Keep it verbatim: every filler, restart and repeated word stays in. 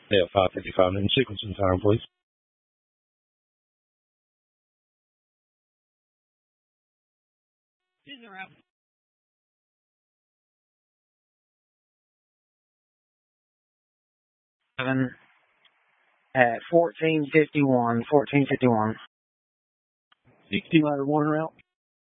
Yeah, five fifty-five in sequencing time, please. Seven at fourteen fifty-one, fourteen fifty-one. sixty letter one route.